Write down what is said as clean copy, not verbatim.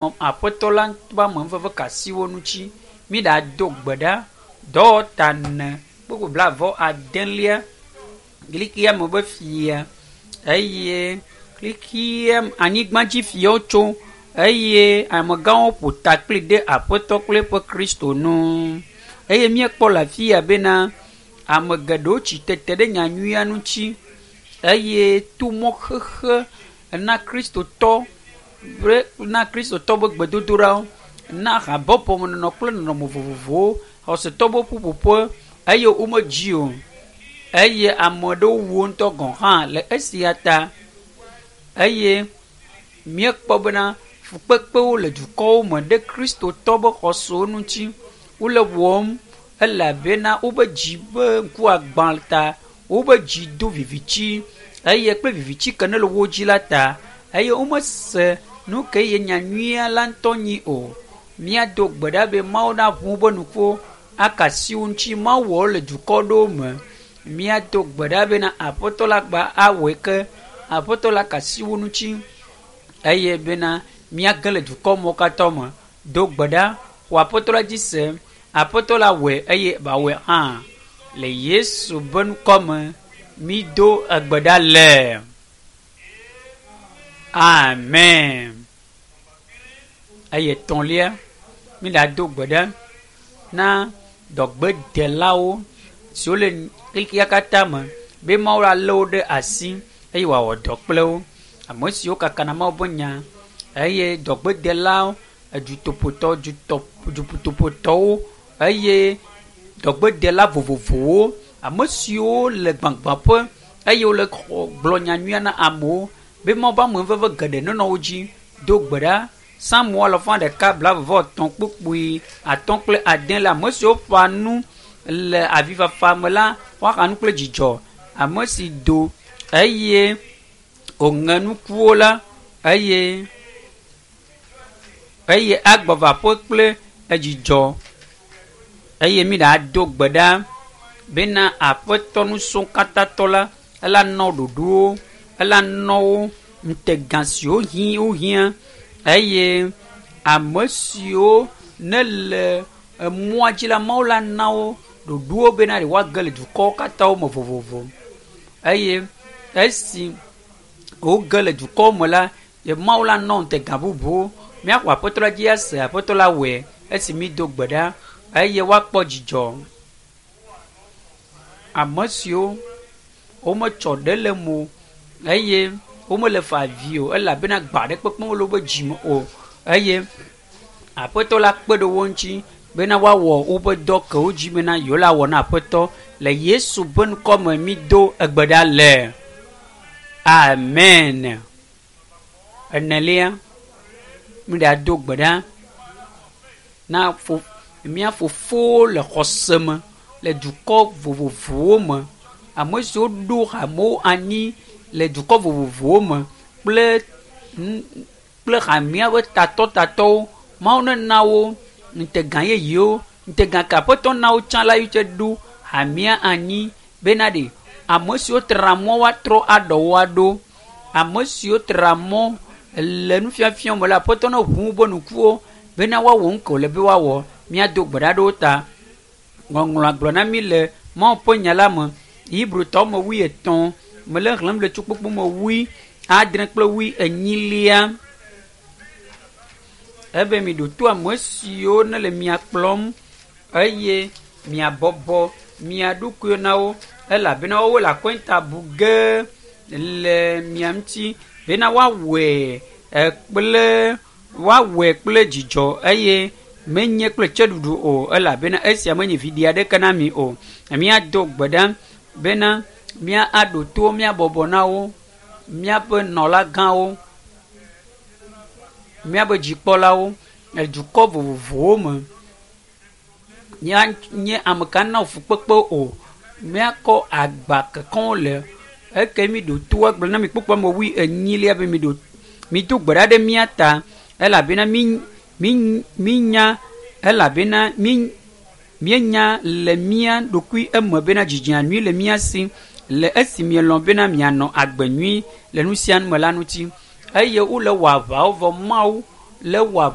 Aƒetɔla ba me veve kasiwo nutsi mi da do gbe ɖa dɔwɔta 4 gbogbo blavɔ adelia klikia me be fia eye klikia anyigba dzi fiawo tso eye amegãwo ƒo ta kpli ɖe aƒetɔ kple ƒe Kristo nu eye míekpɔ le afia bena ame geɖewo tsi tete ɖe nyanyuia nutsi eye tu mɔ xexe na kristotɔ be gbedodoɖawo na habɔbɔmenɔnɔ kple nɔnɔme vovovowo xɔsetɔ be ƒuƒoƒe eye womedzi o eye ame ɖewo wuwo ŋutɔ gɔ̃ hã le esia ta eye míekpɔ bena fukpekpewo le dukɔwo me ɖe kristotɔ be xɔsewo ŋuti wole wɔm elabena wobe dzi be ŋkuagbã ta wobe dzi do vivitsi eye kple vivitsi ke ne le wo dzi la ta eye womese nu ke ye nyanyuia la ŋutɔ nyi o. Míado gbe ɖa be Mawu na ʋu wobe nuƒo akasi wo ŋuti Mawu le dukɔ ɖewo me. Míado gbe ɖa bena aƒetɔ la gba awɔe ke aƒetɔ la kasi wo ŋuti eye bena míage le dukɔ mɔ katã me do gbe ɖa xɔ aƒetɔ la dzi se aƒetɔ la wɔe eye bawɔe hã le Yesu be ŋkɔ me mi do egbe ɖa le amen. Eye tɔ̃lia mi da do gbe ɖa na dɔgbedelawo siwo le klikia katã me be Mawu la lé wo ɖe asi eye wòawɔ dɔ kple wo ame siwo kakana Mawu be nya eye dɔgbedelawo dutopotɔwo eye dɔgbedela vovovowo ame siwo le gbãgbãƒe eye wole gblɔ nyanyuia na amewo be Mawu be ame veve geɖe nenɔ wo dzi do gbe ɖa Samu 125 kpukpui 5 kple 6 le ame siwo ƒã nu le avifafa me la woaxa nu kple dzidzɔ ame si do eye wòŋe nukuwo la eye agbɔvaƒe kple dzidzɔ eye mi da do gbe ɖa bena aƒetɔ nusrɔ̃ katã tɔ la ela nɔ ɖoɖowo ela nɔwo ŋutegã siwo hiã eye ame siwo ne le emɔa dzi la Mawu la na wo ɖoɖowo bena ɖe woage le dukɔwo katã me vovovo eye esi woge le dukɔwo me la ye Mawu la nɔ ŋutegã bubuwo míaxɔ aƒetɔ la dzi ase aƒetɔ la wɔe esi mi do gbe ɖa eye woakpɔ dzidzɔ ame siwo wometsɔ ɖe le mo eye womele fa avi o elabena gba ɖe kpekpe wole wobe dzime o eye aƒetɔ la kpe ɖe wo ŋuti bena woawɔ wobe dɔ ke wo dzi bena yewo la wɔ na aƒetɔ le Yesu be ŋkɔ me mi do egbe ɖa le amen. Enelia mi da do gbe ɖa na mía fofowo le xɔse me le dukɔ vovovowo me ame siwo ɖo hamewo anyi le dukɔ vovovowo me kple hamia be tatɔwo Mawu ne na wo ŋutegã yeyewo ŋutegã ke aƒetɔ na wo tsã la yitse ɖo hamia anyi bena ɖe ame siwo tra mɔ woatrɔ aɖɔ wo aɖo ame siwo tra mɔ le nufiafia me la aƒetɔ ne ʋu wobe nukuwo bena woawɔ ŋu ke wòle be woawɔ míado gbe ɖa ɖe wo ta. Ŋɔŋlɔ agblɔ na mi le Mawu ƒe nya la me Hibrutɔwo me 13 me le xlẽm le tsukpukpu me 17 kple 18 ebe mi ɖo to ame siwo ne le mia kplɔm eye mia bɔbɔ mia ɖokuiwo na wo elabena wowo le akɔnta bu ge le mia ŋuti bena woawɔe kple dzidzɔ eye menye kple tseɖuɖu o elabena esia menye viɖi aɖeke na mi o. Míado gbe ɖa bena mía aɖo to mía bɔbɔ na wo míaƒe nɔlagãwo míaƒe dzikpɔlawo le dukɔ vovovowo me nye ame ka na fukpekpe o míakɔ agba kekewo le eke mi ɖo to egblẽ na mi kpukpɔ me 18 be mi do gbe ɖa ɖe mía ta elabena minya elabena mienya le mía ɖokui eme bena dzidzia nyui le mía si le esi mielɔ̃ bena mianɔ agbe nyui le nu sia nu me la ŋuti eye wole wɔ aʋawo vɔ Mawu le wɔ